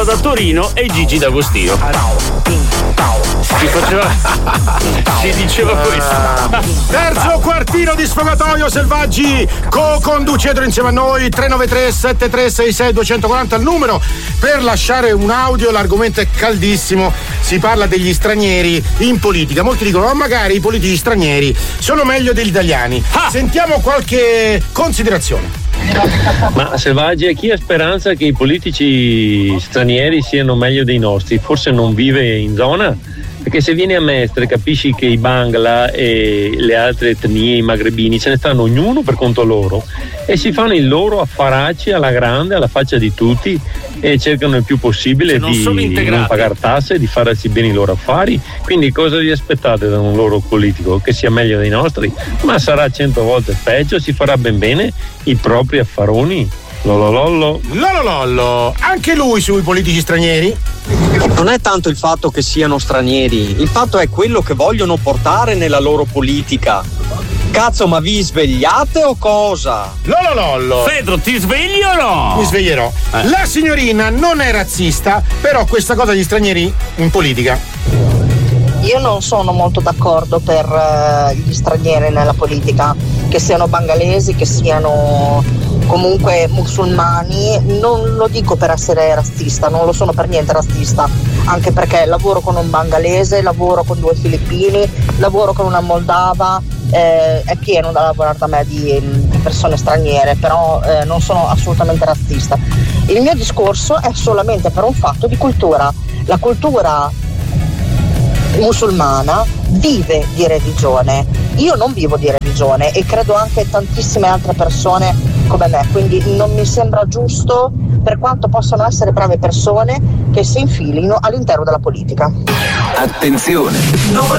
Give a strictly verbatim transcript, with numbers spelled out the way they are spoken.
da Torino e Gigi D'Agostino. Si faceva si diceva questo. Terzo quartino di Sfogatoio Selvaggi, co-conducetelo insieme a noi. Tre nove tre sette tre sei sei due quattro zero il numero per lasciare un audio. L'argomento è caldissimo, si parla degli stranieri in politica. Molti dicono ma magari i politici stranieri sono meglio degli italiani. Ah. Sentiamo qualche considerazione. Ma Selvaggi, chi ha speranza che i politici stranieri siano meglio dei nostri? Forse non vive in zona? Perché se vieni a Mestre capisci che i Bangla e le altre etnie, i magrebini, ce ne stanno ognuno per conto loro e si fanno il loro affaracci alla grande, alla faccia di tutti, e cercano il più possibile non di non pagare tasse e di farsi bene i loro affari. Quindi cosa vi aspettate da un loro politico? Che sia meglio dei nostri? Ma sarà cento volte peggio, si farà ben bene i propri affaroni. Lololollo. Lololollo. Anche lui sui politici stranieri? Non è tanto il fatto che siano stranieri, il fatto è quello che vogliono portare nella loro politica. Cazzo, ma vi svegliate o cosa? Lololollo. Pedro, ti svegli o no? Mi sveglierò. Eh. La signorina non è razzista, però questa cosa degli stranieri in politica. Io non sono molto d'accordo per uh, gli stranieri nella politica, che siano bangalesi, che siano comunque musulmani. Non lo dico per essere razzista, non lo sono per niente razzista, anche perché lavoro con un bangalese, lavoro con due filippini, lavoro con una moldava, eh, è pieno da lavorare da me di, di persone straniere, però eh, non sono assolutamente razzista. Il mio discorso è solamente per un fatto di cultura. La cultura musulmana vive di religione, io non vivo di religione e credo anche tantissime altre persone come me, quindi non mi sembra giusto, per quanto possano essere brave persone, che si infilino all'interno della politica. Attenzione,